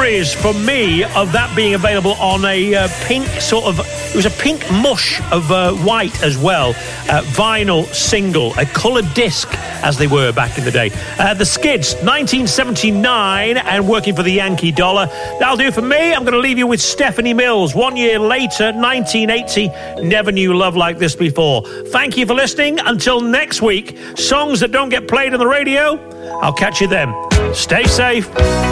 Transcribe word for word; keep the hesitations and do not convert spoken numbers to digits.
memories for me of that being available on a uh, pink sort of, it was a pink mush of uh, white as well, uh, vinyl single, a coloured disc as they were back in the day. Uh, the Skids, nineteen seventy-nine, and Working for the Yankee Dollar. That'll do for me. I'm going to leave you with Stephanie Mills. One year later, nineteen eighty, Never Knew Love Like This Before. Thank you for listening. Until next week, songs that don't get played on the radio, I'll catch you then. Stay safe.